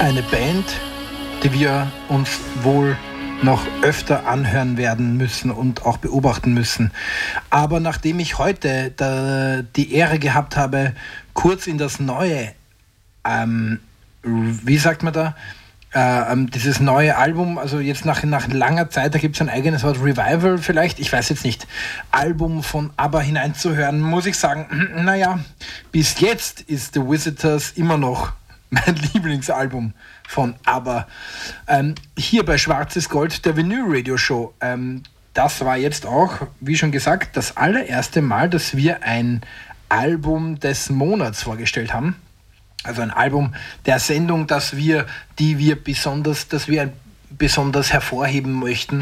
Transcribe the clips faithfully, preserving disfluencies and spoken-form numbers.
eine Band, die wir uns wohl noch öfter anhören werden müssen und auch beobachten müssen. Aber nachdem ich heute da die Ehre gehabt habe, kurz in das neue, ähm, wie sagt man da, äh, ähm, dieses neue Album, also jetzt nach, nach langer Zeit, da gibt es ein eigenes Wort, Revival vielleicht, ich weiß jetzt nicht, Album von ABBA hineinzuhören, muss ich sagen, naja, bis jetzt ist The Visitors immer noch mein Lieblingsalbum von ABBA. Ähm, hier bei Schwarzes Gold, der Vinyl Radio Show. Ähm, das war jetzt auch, wie schon gesagt, das allererste Mal, dass wir ein Album des Monats vorgestellt haben. Also ein Album der Sendung, das wir, die wir besonders, das wir besonders hervorheben möchten.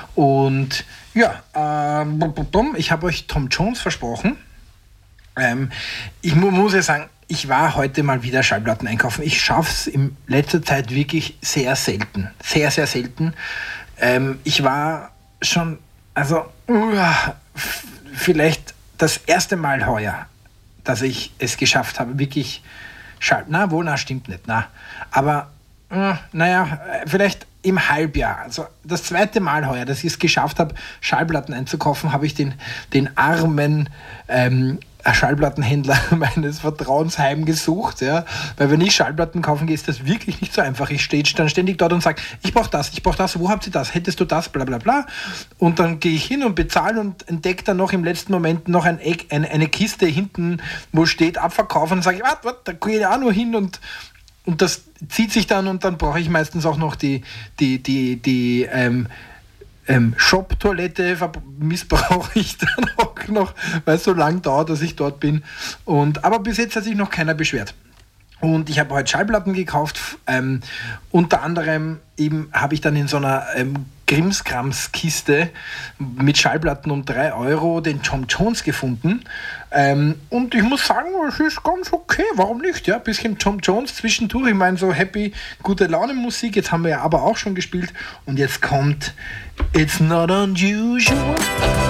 Und ja, ähm, ich habe euch Tom Jones versprochen. Ähm, ich mu- muss ja sagen, ich war heute mal wieder Schallplatten einkaufen. Ich schaffe es in letzter Zeit wirklich sehr selten. Sehr, sehr selten. Ähm, ich war schon, also uh, f- vielleicht das erste Mal heuer, dass ich es geschafft habe, wirklich Schall... Na, wohl, na, stimmt nicht, na. Aber, uh, naja, vielleicht im Halbjahr. Also das zweite Mal heuer, dass ich es geschafft habe, Schallplatten einzukaufen, habe ich den, den armen ähm, Schallplattenhändler meines Vertrauens heimgesucht, ja, weil wenn ich Schallplatten kaufen gehe, ist das wirklich nicht so einfach. Ich stehe dann ständig dort und sage, ich brauche das, ich brauche das, wo habt ihr das, hättest du das, bla bla bla, und dann gehe ich hin und bezahle und entdecke dann noch im letzten Moment noch ein Eck, eine, eine Kiste hinten, wo steht Abverkaufen, und sage ich, warte, warte, da gehe ich auch nur hin und und das zieht sich dann, und dann brauche ich meistens auch noch die die die die ähm, Ähm, Shop-Toilette missbrauche ich dann auch noch, weil es so lang dauert, dass ich dort bin. Und, aber bis jetzt hat sich noch keiner beschwert. Und ich habe heute Schallplatten gekauft. Ähm, unter anderem eben habe ich dann in so einer ähm, Krimskrams-Kiste mit Schallplatten um drei Euro den Tom Jones gefunden. Ähm, und ich muss sagen, es ist ganz okay. Warum nicht? Ja, ein bisschen Tom Jones zwischendurch. Ich meine, so happy, gute Laune Musik. Jetzt haben wir ja aber auch schon gespielt. Und jetzt kommt It's Not Unusual.